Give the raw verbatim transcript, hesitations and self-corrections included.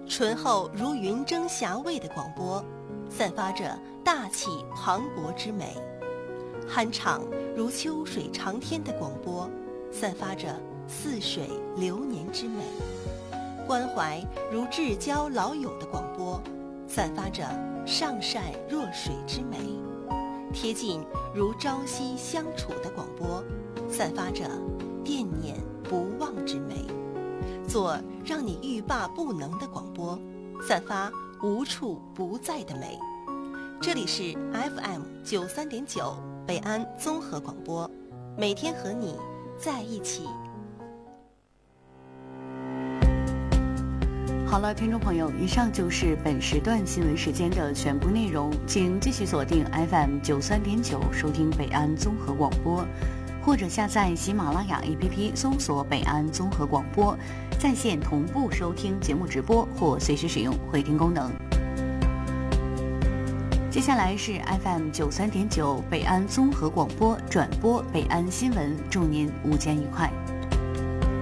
醇厚如云蒸霞蔚的广播，散发着大气磅礴之美；酣畅如秋水长天的广播，散发着似水流年之美；关怀如至交老友的广播，散发着上善若水之美；贴近如朝夕相处的广播，散发着惦念不忘之美；做让你欲罢不能的广播，散发无处不在的美。这里是 F M 九三点九北安综合广播，每天和你在一起。 好了，听众朋友，以上就是本时段新闻时间的全部内容，请继续锁定 F M 九三点九收听北安综合广播，或者下载喜马拉雅 A P P 搜索北安综合广播，在线同步收听节目直播或随时使用回听功能。接下来是 F M 九三点九北安综合广播转播北安新闻，祝您午间愉快。